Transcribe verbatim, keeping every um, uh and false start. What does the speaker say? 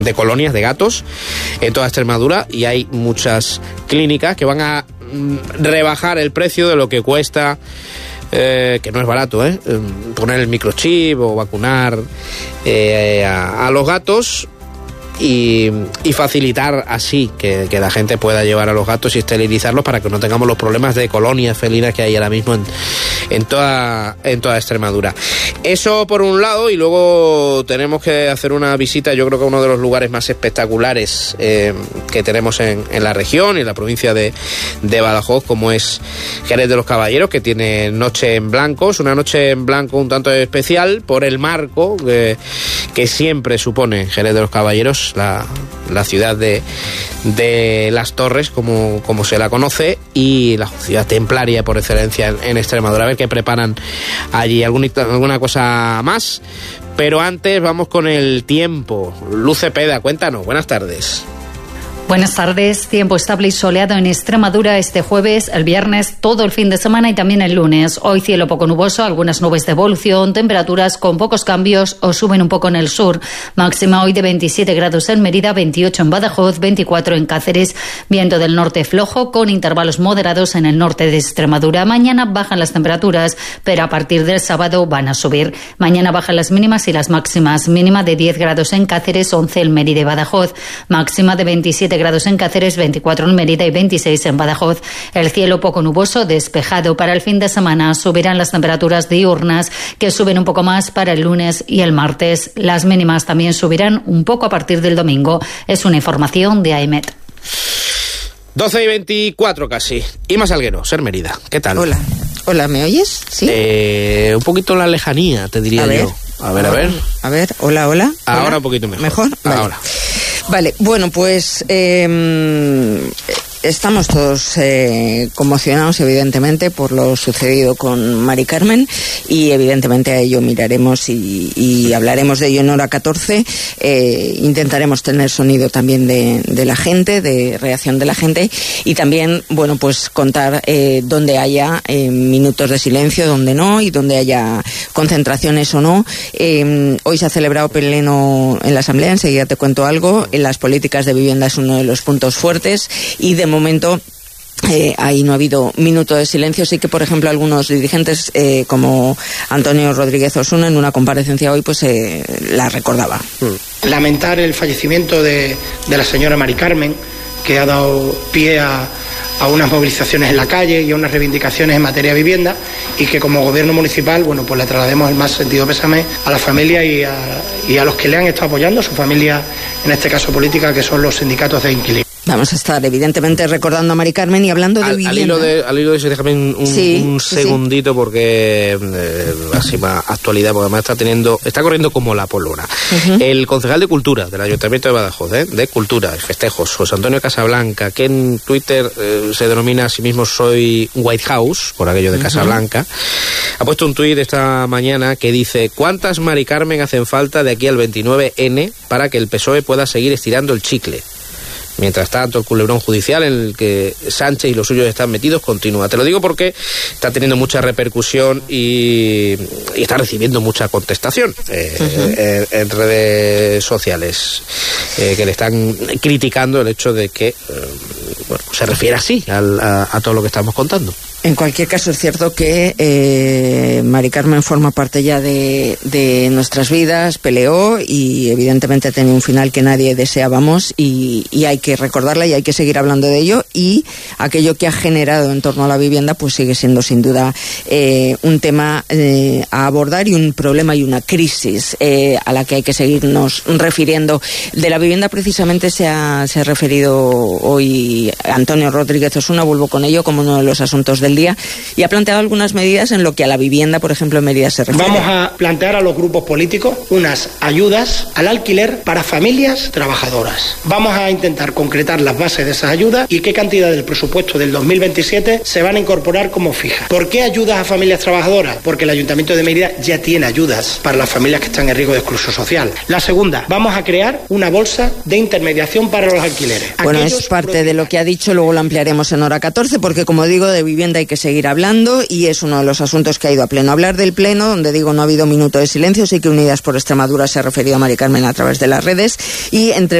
de colonias de gatos en toda Extremadura, y hay muchas clínicas que van a rebajar el precio de lo que cuesta, eh, que no es barato, ¿eh? poner el microchip o vacunar eh, a, a los gatos. Y, y facilitar así que, que la gente pueda llevar a los gatos y esterilizarlos para que no tengamos los problemas de colonias felinas que hay ahora mismo en, en, toda, en toda Extremadura. Eso por un lado, y luego tenemos que hacer una visita, yo creo que a uno de los lugares más espectaculares eh, que tenemos en, en la región y en la provincia de, de Badajoz, como es Jerez de los Caballeros, que tiene Noche en Blanco. Es una noche en blanco un tanto especial por el marco que, que siempre supone Jerez de los Caballeros, La, la ciudad de, de Las Torres, como, como se la conoce, y la ciudad templaria por excelencia en, en Extremadura. A ver qué preparan allí, alguna, alguna cosa más. Pero antes vamos con el tiempo. Luz Cepeda, cuéntanos, buenas tardes. Buenas tardes. Tiempo estable y soleado en Extremadura este jueves, el viernes, todo el fin de semana y también el lunes. Hoy cielo poco nuboso, algunas nubes de evolución, temperaturas con pocos cambios o suben un poco en el sur. Máxima hoy de veintisiete grados en Mérida, veintiocho en Badajoz, veinticuatro en Cáceres. Viento del norte flojo con intervalos moderados en el norte de Extremadura. Mañana bajan las temperaturas, pero a partir del sábado van a subir. Mañana bajan las mínimas y las máximas. Mínima de diez grados en Cáceres, once en Mérida y Badajoz. Máxima de veintisiete grados en Cáceres, veinticuatro en Mérida y veintiséis en Badajoz. El cielo poco nuboso, despejado. Para el fin de semana subirán las temperaturas diurnas, que suben un poco más para el lunes y el martes. Las mínimas también subirán un poco a partir del domingo. Es una información de AEMET. doce y veinticuatro casi. Ima Salguero, Ser Mérida. ¿Qué tal? Hola. Hola, ¿me oyes? Sí. Eh, un poquito en la lejanía, te diría a yo. Ver. A ver, a ver. A ver, hola, hola. Ahora hola. Un poquito mejor. ¿Mejor? Vale. Ahora. Vale, bueno, pues eh, estamos todos eh, conmocionados, evidentemente, por lo sucedido con Mari Carmen, y evidentemente a ello miraremos y, y hablaremos de ello en Hora catorce. Eh, intentaremos tener sonido también de, de la gente, de reacción de la gente, y también, bueno, pues contar eh, dónde haya eh, minutos de silencio, dónde no, y dónde haya concentraciones o no. Eh, hoy se ha celebrado pleno en la Asamblea, enseguida te cuento algo. En las políticas de vivienda es uno de los puntos fuertes, y de momento Eh, ahí no ha habido minuto de silencio. Sí que, por ejemplo, algunos dirigentes eh, como Antonio Rodríguez Osuna, en una comparecencia hoy, pues eh, la recordaba. Lamentar el fallecimiento de, de la señora Mari Carmen, que ha dado pie a, a unas movilizaciones en la calle y a unas reivindicaciones en materia de vivienda, y que como gobierno municipal, bueno, pues le traslademos el más sentido pésame a la familia y a, y a los que le han estado apoyando, su familia, en este caso política, que son los sindicatos de inquilinos. Vamos a estar, evidentemente, recordando a Mari Carmen y hablando de al, vivienda. Al hilo de, al hilo de eso, déjame un, sí, un segundito, sí. porque eh, así más actualidad, porque además está teniendo, está corriendo como la pólvora. Uh-huh. El concejal de Cultura del Ayuntamiento de Badajoz, ¿eh? de Cultura, Festejos, José Antonio Casablanca, que en Twitter eh, se denomina a sí mismo Soy White House, por aquello de uh-huh. Casablanca, ha puesto un tuit esta mañana que dice: ¿cuántas Mari Carmen hacen falta de aquí al veintinueve ene para que el P S O E pueda seguir estirando el chicle? Mientras tanto, el culebrón judicial en el que Sánchez y los suyos están metidos continúa. Te lo digo porque está teniendo mucha repercusión y, y está recibiendo mucha contestación eh, uh-huh. en, en redes sociales, eh, que le están criticando el hecho de que eh, bueno, se refiere así al, a, a todo lo que estamos contando. En cualquier caso, es cierto que eh, Mari Carmen forma parte ya de, de nuestras vidas, peleó y evidentemente ha tenido un final que nadie deseábamos, y, y hay que recordarla y hay que seguir hablando de ello, y aquello que ha generado en torno a la vivienda pues sigue siendo sin duda eh, un tema eh, a abordar, y un problema y una crisis eh, a la que hay que seguirnos refiriendo. De la vivienda precisamente se ha, se ha referido hoy Antonio Rodríguez Osuna, vuelvo con ello, como uno de los asuntos del día, y ha planteado algunas medidas en lo que a la vivienda, por ejemplo, en Mérida se refiere. Vamos a plantear a los grupos políticos unas ayudas al alquiler para familias trabajadoras. Vamos a intentar concretar las bases de esas ayudas y qué cantidad del presupuesto del dos mil veintisiete se van a incorporar como fija. ¿Por qué ayudas a familias trabajadoras? Porque el Ayuntamiento de Mérida ya tiene ayudas para las familias que están en riesgo de exclusión social. La segunda, vamos a crear una bolsa causa de intermediación para los alquileres. Bueno, Aquellos es parte de lo que ha dicho, luego lo ampliaremos en hora catorce, porque como digo, de vivienda hay que seguir hablando y es uno de los asuntos que ha ido a pleno. Hablar del pleno, donde digo no ha habido minuto de silencio, sí que Unidas por Extremadura se ha referido a Mari Carmen a través de las redes y entre